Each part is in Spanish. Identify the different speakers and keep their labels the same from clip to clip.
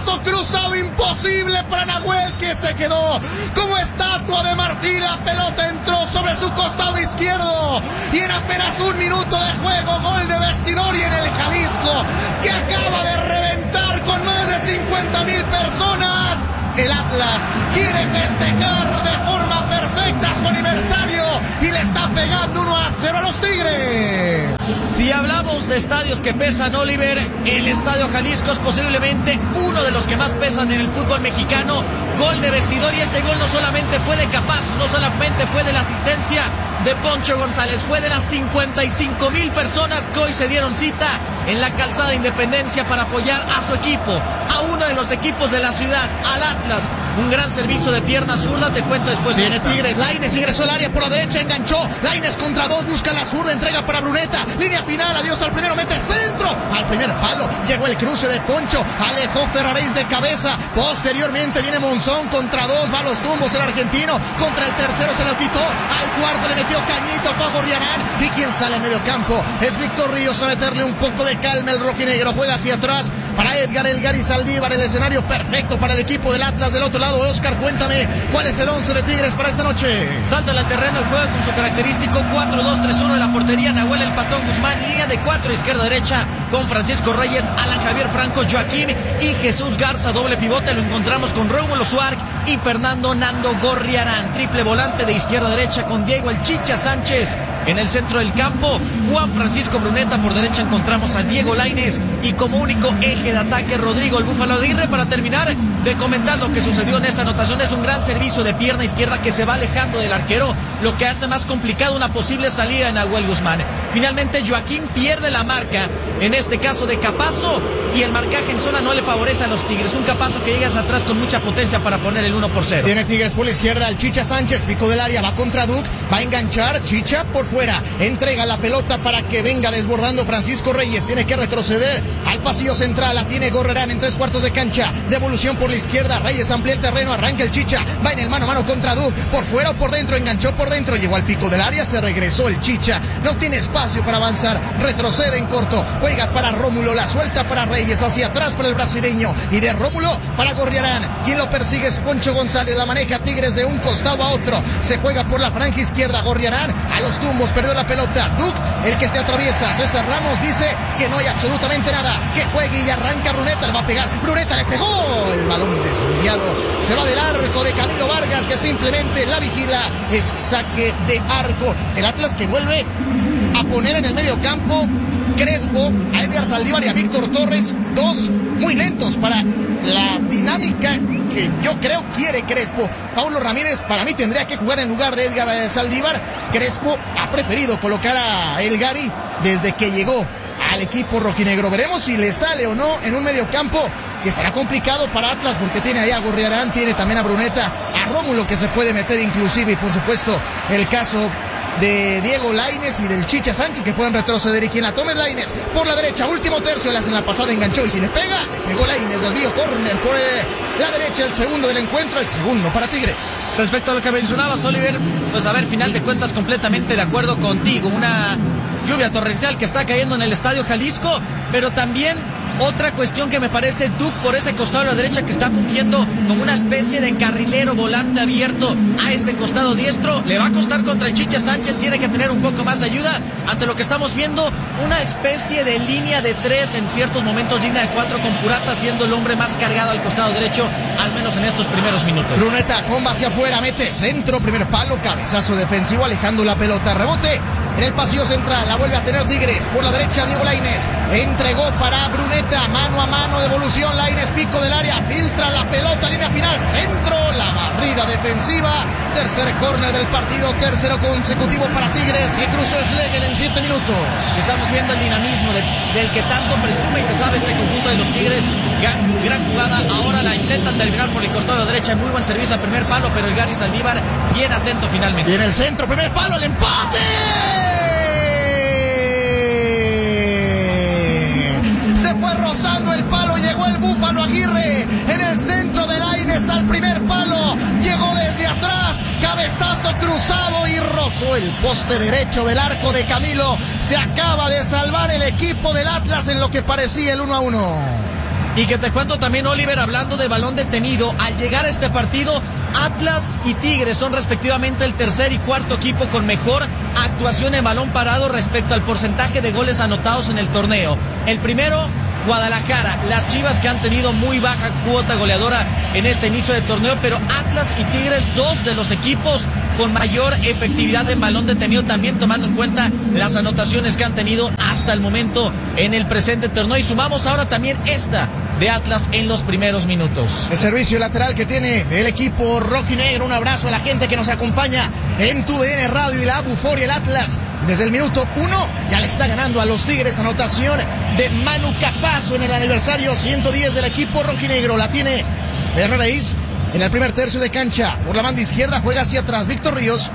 Speaker 1: cabezazo cruzado imposible para Nahuel, que se quedó como estatua de marfil. La pelota entró sobre su costado izquierdo y en apenas un minuto de juego, gol de Vestidor y en el Jalisco, que acaba de reventar con más de 50,000 personas. El Atlas quiere festejar de forma perfecta su aniversario y le está pegando 1-0 a los Tigres.
Speaker 2: Si hablamos de estadios que pesan, Oliver, el Estadio Jalisco es posiblemente uno de los que más pesan en el fútbol mexicano. Gol de Vestidor, y este gol no solamente fue de Capazo, no solamente fue de la asistencia de Poncho González, fue de las 55,000 personas que hoy se dieron cita en la calzada Independencia para apoyar a su equipo, a uno de los equipos de la ciudad, al Atlas. Un gran servicio de pierna zurda, te cuento después.
Speaker 1: Viene Tigres, Lainez ingresó al área por la derecha, enganchó, Lainez contra dos, busca la zurda, entrega para Bruneta, línea final, adiós al primero, mete centro, al primer palo, llegó el cruce de Poncho, alejó Ferraréis de cabeza, posteriormente viene Monzón contra dos, va a los tumbos el argentino, contra el tercero se lo quitó, al cuarto le metió Cañito, fue a Gorriarán, y quien sale al medio campo es Víctor Ríos a meterle un poco de calma, el rojinegro juega hacia atrás para Edgar El Gary Saldívar, el escenario perfecto para el equipo del Atlas. Del otro lado, Oscar, cuéntame, ¿cuál es el 11 de Tigres para esta noche?
Speaker 2: Salta al terreno, juega con su característico 4-2-3-1 en la portería, Nahuel El Patón Guzmán, línea de 4 izquierda-derecha con Francisco Reyes, Alan Javier Franco, Joaquín y Jesús Garza, doble pivote, lo encontramos con Rómulo Suárez y Fernando Nando Gorriarán, triple volante de izquierda-derecha con Diego El Chicha Sánchez. En el centro del campo, Juan Francisco Bruneta, por derecha encontramos a Diego Lainez y como único eje de ataque Rodrigo El Búfalo Aguirre. Para terminar de comentar lo que sucedió en esta anotación, es un gran servicio de pierna izquierda que se va alejando del arquero, lo que hace más complicado una posible salida de Nahuel Guzmán. Finalmente Joaquín pierde la marca, en este caso de Capazo, y el marcaje en zona no le favorece a los Tigres. Un Capazo que llega hacia atrás con mucha potencia para poner el 1-0.
Speaker 1: Tiene Tigres por la izquierda, el Chicha Sánchez, pico del área, va contra Duc, va a enganchar, Chicha por fuera, entrega la pelota para que venga desbordando Francisco Reyes, tiene que retroceder al pasillo central, la tiene Gorrerán en 3/4 de cancha, devolución por la izquierda, Reyes amplía el terreno, arranca el Chicha, va en el mano a mano contra Duc, por fuera o por dentro, enganchó por dentro, llegó al pico del área, se regresó el Chicha, no tiene espacio para avanzar, retrocede en corto, juega para Rómulo, la suelta para Reyes, hacia atrás para el brasileño, y de Rómulo para Gorriarán, quien lo persigue es Poncho González, la maneja Tigres de un costado a otro, se juega por la franja izquierda, Gorriarán a los tumbos, perdió la pelota, Duc, el que se atraviesa, César Ramos dice que no hay absolutamente nada, que juegue y arranca Bruneta, le va a pegar, Bruneta le pegó, el balón desviado, se va del arco de Camilo Vargas, que simplemente la vigila, es saque de arco, el Atlas que vuelve a poner en el medio campo Crespo, a Edgar Saldívar y a Víctor Torres, dos muy lentos para la dinámica que yo creo quiere Crespo. Paulo Ramírez para mí tendría que jugar en lugar de Edgar Saldívar. Crespo ha preferido colocar a El Gary desde que llegó al equipo rojinegro. Veremos si le sale o no en un mediocampo que será complicado para Atlas, porque tiene ahí a Gorriarán, tiene también a Bruneta, a Rómulo que se puede meter inclusive, y por supuesto el caso de Diego Lainez y del Chicha Sánchez, que pueden retroceder, y quien la tome es Lainez por la derecha, último tercio, le hacen la pasada, enganchó y si le pega, le pegó Lainez, desvío, córner por la derecha, el segundo del encuentro, el segundo para Tigres.
Speaker 2: Respecto a lo que mencionabas, Oliver, pues a ver, final de cuentas completamente de acuerdo contigo, una lluvia torrencial que está cayendo en el Estadio Jalisco, pero también otra cuestión que me parece, Duc por ese costado a la derecha, que está fungiendo como una especie de carrilero, volante abierto a ese costado diestro, le va a costar contra el Chicha Sánchez, tiene que tener un poco más de ayuda ante lo que estamos viendo, una especie de línea de 3, en ciertos momentos línea de 4 con Purata siendo el hombre más cargado al costado derecho, al menos en estos primeros minutos.
Speaker 1: Bruneta comba hacia afuera, mete centro, primer palo, cabezazo defensivo, alejando la pelota, rebote en el pasillo central, la vuelve a tener Tigres, por la derecha Diego Lainez, entregó para Bruneta, mano a mano, devolución, Lainez, pico del área, filtra la pelota, línea final, centro, la barrida defensiva, tercer córner del partido, tercero consecutivo para Tigres, se cruzó Schlegel en 7 minutos.
Speaker 2: Estamos viendo el dinamismo del que tanto presume y se sabe este conjunto de los Tigres, gran jugada, ahora la intentan terminar por el costado de la derecha, muy buen servicio al primer palo, pero el Gary Saldívar bien atento finalmente.
Speaker 1: Y en el centro, primer palo, el empate. Rozando el palo, llegó el Búfalo Aguirre en el centro de Lainez al primer palo, llegó desde atrás, cabezazo cruzado y rozó el poste derecho del arco de Camilo. Se acaba de salvar el equipo del Atlas en lo que parecía el 1-1.
Speaker 2: Y que te cuento también, Oliver, hablando de balón detenido, al llegar a este partido, Atlas y Tigres son respectivamente el tercer y cuarto equipo con mejor actuación en balón parado respecto al porcentaje de goles anotados en el torneo. El primero, Guadalajara, las Chivas, que han tenido muy baja cuota goleadora en este inicio de torneo, pero Atlas y Tigres, dos de los equipos con mayor efectividad en balón detenido, también tomando en cuenta las anotaciones que han tenido hasta el momento en el presente torneo. Y sumamos ahora también esta de Atlas en los primeros minutos.
Speaker 1: El servicio lateral que tiene el equipo rojinegro. Un abrazo a la gente que nos acompaña en TUDN Radio y la Buforia. El Atlas desde el minuto 1 ya le está ganando a los Tigres. Anotación de Manu Capazo en el aniversario 110 del equipo rojinegro. La tiene Ferreris en el primer tercio de cancha. Por la banda izquierda juega hacia atrás Víctor Ríos,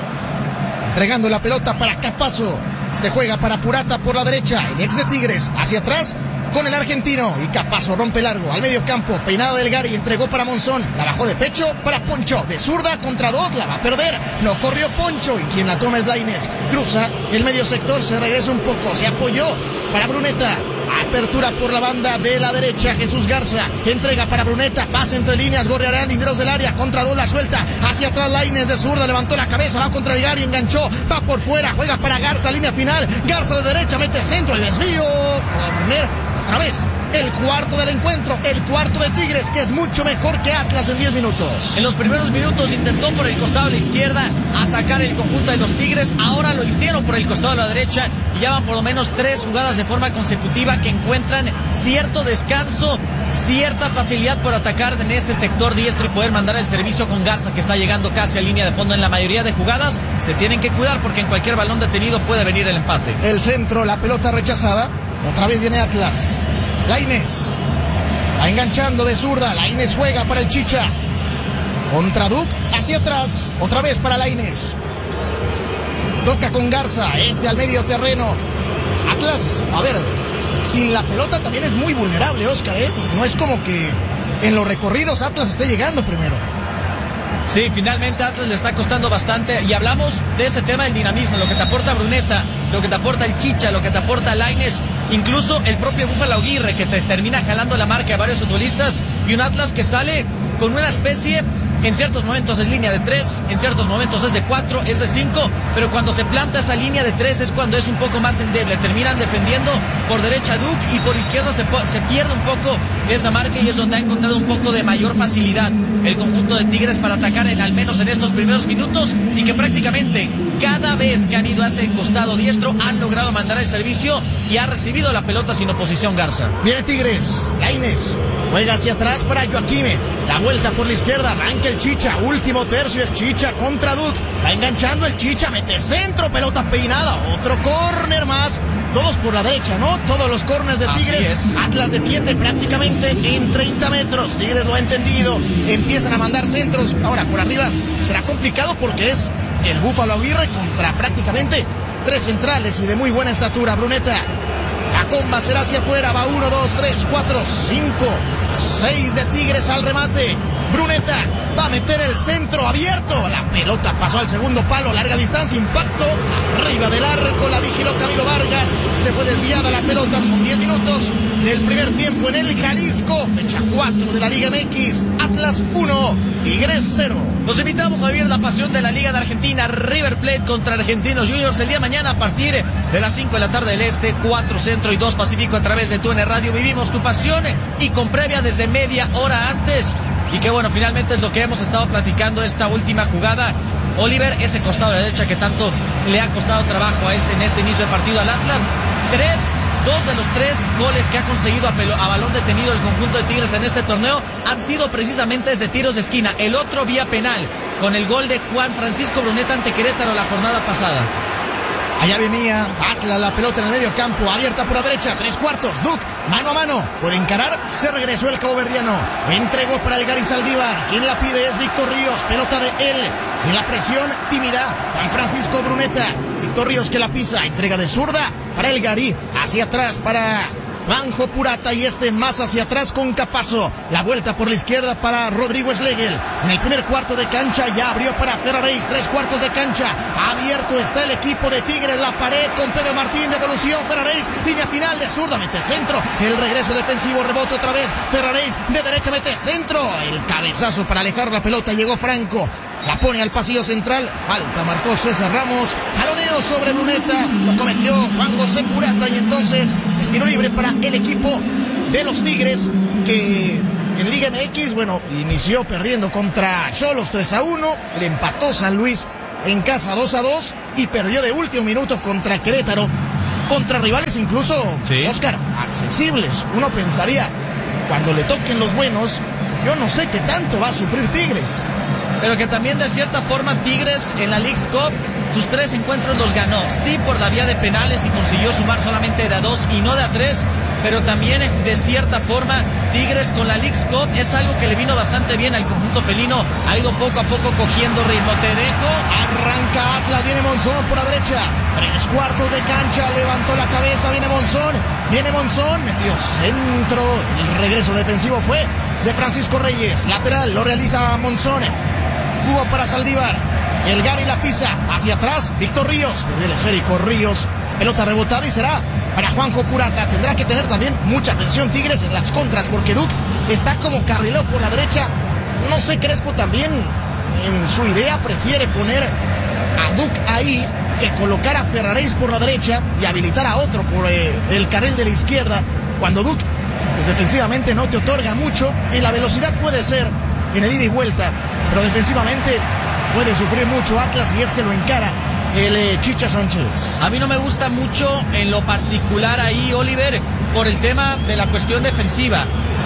Speaker 1: entregando la pelota para Capazo. Este juega para Purata por la derecha, el ex de Tigres, hacia atrás con el argentino, y Capazo rompe largo al medio campo, peinada del Gary, entregó para Monzón, la bajó de pecho para Poncho, de zurda contra dos, la va a perder, no corrió Poncho, y quien la toma es Lainez, cruza el medio sector, se regresa un poco, se apoyó para Bruneta, apertura por la banda de la derecha, Jesús Garza, entrega para Bruneta, pasa entre líneas, Gorrearán, linderos del área, contra dos, la suelta, hacia atrás Lainez de zurda, levantó la cabeza, va contra el Gary, enganchó, va por fuera, juega para Garza, línea final, Garza de derecha, mete centro y desvío, corner. Otra vez, el cuarto del encuentro, el cuarto de Tigres, que es mucho mejor que Atlas en 10 minutos.
Speaker 2: En los primeros minutos intentó por el costado de la izquierda atacar el conjunto de los Tigres, ahora lo hicieron por el costado de la derecha y ya van por lo menos 3 jugadas de forma consecutiva que encuentran cierto descanso, cierta facilidad por atacar en ese sector diestro y poder mandar el servicio con Garza, que está llegando casi a línea de fondo en la mayoría de jugadas. Se tienen que cuidar porque en cualquier balón detenido puede venir el empate.
Speaker 1: El centro, la pelota rechazada. Otra vez viene Atlas. Lainez va enganchando de zurda. Lainez juega para el Chicha. Contra Duc, hacia atrás. Otra vez para Lainez. Toca con Garza. Al medio terreno. Atlas, a ver, sin la pelota también es muy vulnerable, Oscar, ¿eh? No es como que en los recorridos Atlas esté llegando primero.
Speaker 2: Sí, finalmente Atlas le está costando bastante y hablamos de ese tema del dinamismo, lo que te aporta Bruneta, lo que te aporta el Chicha, lo que te aporta Lainez, incluso el propio Búfalo Aguirre, que te termina jalando la marca de varios futbolistas, y un Atlas que sale con una especie, en ciertos momentos es línea de 3, en ciertos momentos es de 4, es de 5, pero cuando se planta esa línea de 3 es cuando es un poco más endeble. Terminan defendiendo por derecha Duc y por izquierda se pierde un poco esa marca, y es donde ha encontrado un poco de mayor facilidad el conjunto de Tigres para atacar al menos en estos primeros minutos, y que prácticamente cada vez que han ido a ese costado diestro han logrado mandar el servicio y ha recibido la pelota sin oposición Garza.
Speaker 1: Viene Tigres, Lainez juega hacia atrás para Joaquime, la vuelta por la izquierda, arranca el Chicha, último tercio, el Chicha contra Duc, va enganchando el Chicha, mete centro, pelota peinada, otro córner más, todos por la derecha, ¿no? Todos los córneres de Tigres. Atlas defiende prácticamente en 30 metros, Tigres lo ha entendido, empiezan a mandar centros, ahora por arriba será complicado porque es el Búfalo Aguirre contra prácticamente 3 centrales y de muy buena estatura. Bruneta, la comba será hacia afuera, va 1, 2, 3, 4, 5, 6 de Tigres al remate. Bruneta va a meter el centro abierto, la pelota pasó al segundo palo, larga distancia, impacto, arriba del arco, la vigiló Camilo Vargas, se fue desviada la pelota. Son 10 minutos del primer tiempo en el Jalisco, fecha 4 de la Liga MX, Atlas 1, Tigres 0.
Speaker 2: Los invitamos a vivir la pasión de la Liga de Argentina, River Plate contra Argentinos Juniors, el día de mañana a partir de las 5 de la tarde del Este, 4 Centro y 2 Pacífico a través de TUDN Radio. Vivimos tu pasión y con previa desde media hora antes. Y que bueno, finalmente es lo que hemos estado platicando esta última jugada. Oliver, ese costado de la derecha que tanto le ha costado trabajo en este inicio de partido al Atlas. 2 de los 3 goles que ha conseguido a balón detenido el conjunto de Tigres en este torneo han sido precisamente desde tiros de esquina. El otro vía penal, con el gol de Juan Francisco Bruneta ante Querétaro la jornada pasada.
Speaker 1: Allá venía Atlas, la pelota en el medio campo, abierta por la derecha, 3/4, Duc, mano a mano, puede encarar, se regresó el caboverdiano, entregó para el Gary Saldívar, quien la pide es Víctor Ríos, pelota de él, en la presión tímida, Juan Francisco Bruneta, Víctor Ríos que la pisa, entrega de zurda para el Gary, hacia atrás para Juanjo Purata y más hacia atrás con Capazo. La vuelta por la izquierda para Rodrigo Schlegel. En el primer cuarto de cancha ya abrió para Ferraréis. 3 cuartos de cancha. Abierto está el equipo de Tigres. La pared con Pepe Martín. Devolución Ferraréis. Línea final de zurda. Mete centro. El regreso defensivo. Rebote otra vez. Ferraréis de derecha mete centro. El cabezazo para alejar la pelota. Llegó Franco. La pone al pasillo central. Falta marcó César Ramos. Jaloneo sobre Bruneta. Lo cometió Juan José Purata. Y entonces es tiro libre para el equipo de los Tigres, que en Liga MX, bueno, inició perdiendo contra Xolos 3-1. Le empató San Luis en casa 2-2. Y perdió de último minuto contra Querétaro. Contra rivales incluso, sí, Oscar, accesibles. Uno pensaría, cuando le toquen los buenos, yo no sé qué tanto va a sufrir Tigres.
Speaker 2: Pero que también de cierta forma Tigres en la Leagues Cup sus 3 encuentros los ganó, sí por la vía de penales y consiguió sumar solamente de a 2 y no de a 3, pero también de cierta forma Tigres con la Leagues Cup es algo que le vino bastante bien al conjunto felino, ha ido poco a poco cogiendo ritmo. Te dejo.
Speaker 1: Arranca Atlas, viene Monzón por la derecha, 3 cuartos de cancha, levantó la cabeza, viene Monzón, metió centro, el regreso defensivo fue de Francisco Reyes, lateral, lo realiza Monzón, jugó para Saldívar. El Gary la pisa hacia atrás, Víctor Ríos, el esférico Ríos, pelota rebotada y será para Juanjo Purata. Tendrá que tener también mucha atención Tigres en las contras, porque Duke está como carrilero por la derecha. No sé, Crespo también en su idea prefiere poner a Duke ahí que colocar a Ferraréis por la derecha y habilitar a otro por el carril de la izquierda, cuando Duke pues defensivamente no te otorga mucho y la velocidad puede ser en el ida y vuelta, pero defensivamente puede sufrir mucho Atlas y es que lo encara el Chicha Sánchez.
Speaker 2: A mí no me gusta mucho en lo particular ahí, Oliver, por el tema de la cuestión defensiva,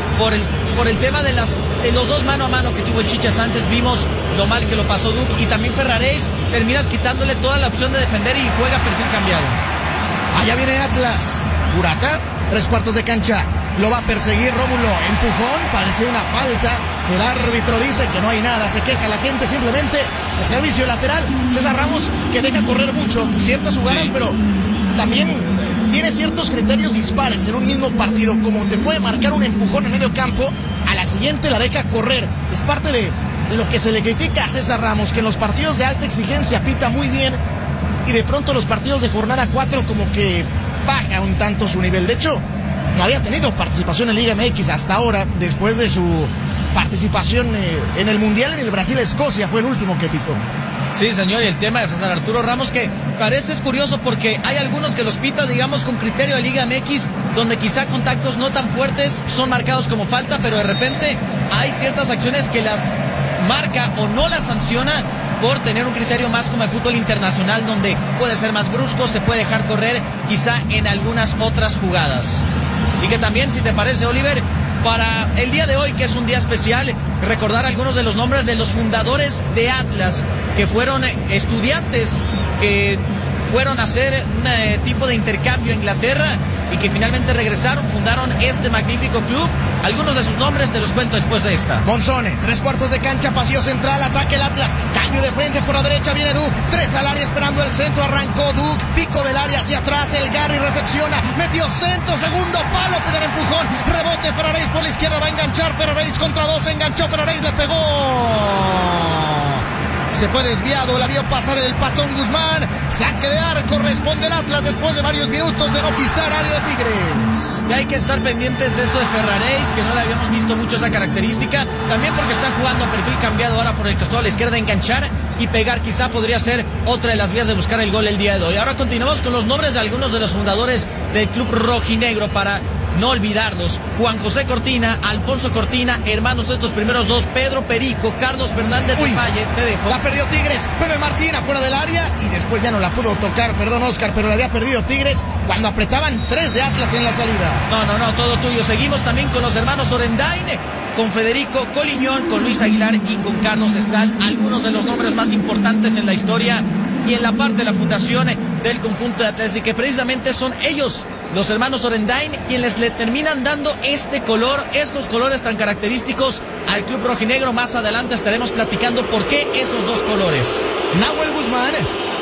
Speaker 2: por el tema de los 2 mano a mano que tuvo el Chicha Sánchez. Vimos lo mal que lo pasó Duke y también Ferraréis, terminas quitándole toda la opción de defender y juega perfil cambiado.
Speaker 1: Allá viene Atlas, Purata, 3 cuartos de cancha, lo va a perseguir Rómulo, empujón, parece una falta, el árbitro dice que no hay nada, se queja la gente, simplemente el servicio lateral. César Ramos, que deja correr mucho ciertas jugadas, sí, pero también tiene ciertos criterios dispares en un mismo partido, como te puede marcar un empujón en medio campo, a la siguiente la deja correr. Es parte de lo que se le critica a César Ramos, que en los partidos de alta exigencia pita muy bien y de pronto los partidos de jornada 4 como que baja un tanto su nivel. De hecho, no había tenido participación en Liga MX hasta ahora, después de su participación en el Mundial en el Brasil-Escocia, fue el último que pitó.
Speaker 2: Sí, señor, y el tema de César Arturo Ramos, que parece es curioso porque hay algunos que los pita, digamos, con criterio de Liga MX, donde quizá contactos no tan fuertes son marcados como falta, pero de repente hay ciertas acciones que las marca o no las sanciona por tener un criterio más como el fútbol internacional, donde puede ser más brusco, se puede dejar correr quizá en algunas otras jugadas. Y que también, si te parece, Oliver, para el día de hoy, que es un día especial, recordar algunos de los nombres de los fundadores de Atlas, que fueron estudiantes, que fueron a hacer un tipo de intercambio a Inglaterra y que finalmente regresaron, fundaron este magnífico club. Algunos de sus nombres te los cuento después de esta.
Speaker 1: Monzone, 3 cuartos de cancha, pasillo central, ataque el Atlas, caño de frente por la derecha, viene Duke, 3 al área esperando el centro, arrancó Duke, pico del área hacia atrás, el Gary recepciona, metió centro, segundo palo, primer empujón, rebote Ferraréis por la izquierda, va a enganchar Ferraréis contra 2, enganchó Ferraréis, le pegó. Se fue desviado, la vio pasar el Patón Guzmán. Saque de arco, responde el Atlas después de varios minutos de no pisar área de Tigres.
Speaker 2: Y hay que estar pendientes de eso de Ferraréis, que no le habíamos visto mucho esa característica. También porque está jugando a perfil cambiado ahora por el costado a la izquierda, enganchar y pegar. Quizá podría ser otra de las vías de buscar el gol el día de hoy. Ahora continuamos con los nombres de algunos de los fundadores del club rojinegro para no olvidarlos: Juan José Cortina, Alfonso Cortina, hermanos estos primeros 2, Pedro Perico, Carlos Fernández Valle. Te dejo.
Speaker 1: La perdió Tigres, Pepe Martín afuera del área y después ya no la pudo tocar, perdón Oscar, pero la había perdido Tigres cuando apretaban 3 de Atlas en la salida.
Speaker 2: No, todo tuyo. Seguimos también con los hermanos Orendain, con Federico Coliñón, con Luis Aguilar y con Carlos Estal, algunos de los nombres más importantes en la historia y en la parte de la fundación del conjunto de Atlas, y que precisamente son ellos, los hermanos Orendain, quienes le terminan dando este color, estos colores tan característicos al club rojinegro. Más adelante estaremos platicando por qué esos 2 colores.
Speaker 1: Nahuel Guzmán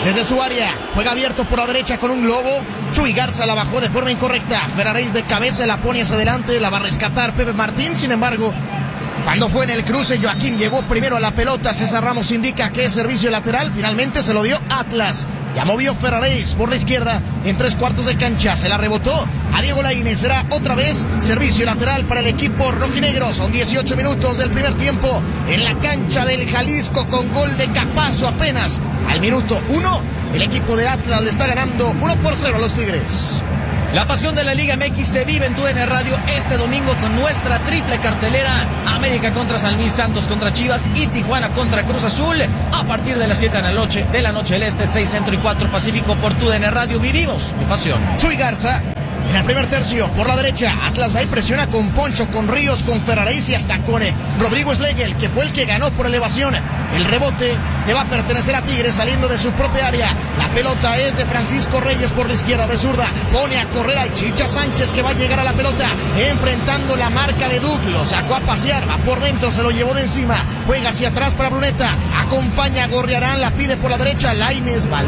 Speaker 1: Desde su área, juega abierto por la derecha con un globo. Chuy Garza la bajó de forma incorrecta. Ferraréis de cabeza la pone hacia adelante, la va a rescatar Pepe Martín. Sin embargo, cuando fue en el cruce, Joaquín llegó primero a la pelota. César Ramos indica que es servicio lateral. Finalmente se lo dio Atlas. Ya movió Ferraréis por la izquierda en 3/4 de cancha. Se la rebotó a Diego Laínez. Será otra vez servicio lateral para el equipo rojinegro. Son 18 minutos del primer tiempo en la cancha del Jalisco con gol de Capazo apenas al minuto 1. El equipo de Atlas le está ganando 1-0 a los Tigres.
Speaker 2: La pasión de la Liga MX se vive en TUDN Radio este domingo con nuestra triple cartelera: América contra San Luis, Santos contra Chivas y Tijuana contra Cruz Azul. A partir de las 7 de la noche del Este, 6 Centro y 4 Pacífico por TUDN Radio. Vivimos tu pasión.
Speaker 1: Chuy Garza en el primer tercio por la derecha. Atlas va y presiona con Poncho, con Ríos, con Ferraréis y hasta con Rodrigo Schlegel, que fue el que ganó por elevación. El rebote le va a pertenecer a Tigres saliendo de su propia área. La pelota es de Francisco Reyes por la izquierda de zurda. Pone a correr al Chicha Sánchez, que va a llegar a la pelota enfrentando la marca de Duc. Lo sacó a pasear, va por dentro, se lo llevó de encima. Juega hacia atrás para Bruneta. Acompaña a Gorriarán, la pide por la derecha. Laínez va